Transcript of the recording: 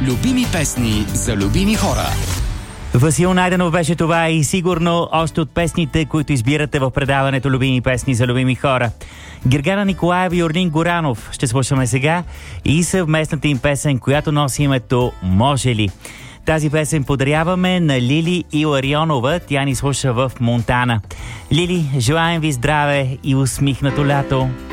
Любими песни за любими хора. Васил Найденов беше това и сигурно още от песните, които избирате в предаването Любими песни за любими хора. Гергана Николаева и Орлин Горанов ще слушаме сега и съвместната им песен, която носи името «Може ли?». Тази песен подаряваме на Лили Иларионова. Тя ни слуша в Монтана. Лили, желаем ви здраве и усмихнато лято.